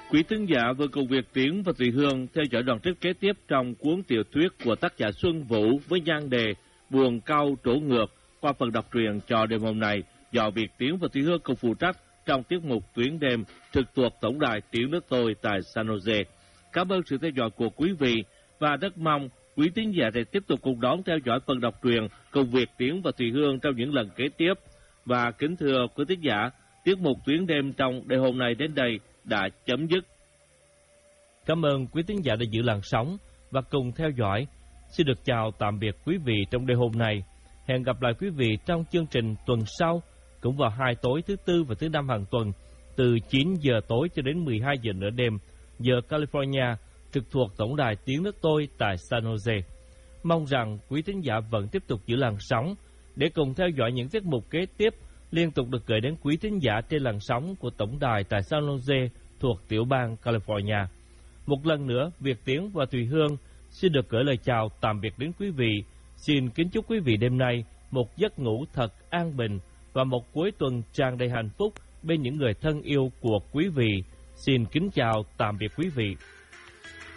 Quý thính giả vừa cùng Việt Tiến và Thùy Hương theo dõi đoạn trích kế tiếp trong cuốn tiểu thuyết của tác giả Xuân Vũ với nhan đề Buồn Cau Trổ Ngược qua phần đọc truyện cho đêm hôm nay do Việt Tiến và Thùy Hương cùng phụ trách trong tiết mục Tuyến Đêm trực thuộc Tổng đài Tiếng Nước Tôi tại San Jose. Cảm ơn sự theo dõi của quý vị và rất mong quý thính giả sẽ tiếp tục cùng đón theo dõi phần đọc truyện cùng Việt Tiến và Thùy Hương trong những lần kế tiếp. Và kính thưa quý thính giả, tiết mục Tuyến Đêm trong đêm hôm nay đến đây đã chấm dứt. Cảm ơn quý thính giả đã giữ làn sóng và cùng theo dõi. Xin được chào tạm biệt quý vị trong đêm hôm nay. Hẹn gặp lại quý vị trong chương trình tuần sau, cũng vào 2 tối thứ Tư và thứ Năm hàng tuần, từ 9 giờ tối cho đến 12 giờ nửa đêm, giờ California, trực thuộc Tổng đài Tiếng Nước Tôi tại San Jose. Mong rằng quý thính giả vẫn tiếp tục giữ làn sóng để cùng theo dõi những tiết mục kế tiếp liên tục được gửi đến quý thính giả trên làn sóng của Tổng đài tại San Jose thuộc tiểu bang California. Một lần nữa, Việt Tiến và Thùy Hương xin được gửi lời chào tạm biệt đến quý vị. Xin kính chúc quý vị đêm nay một giấc ngủ thật an bình và một cuối tuần tràn đầy hạnh phúc bên những người thân yêu của quý vị. Xin kính chào tạm biệt quý vị.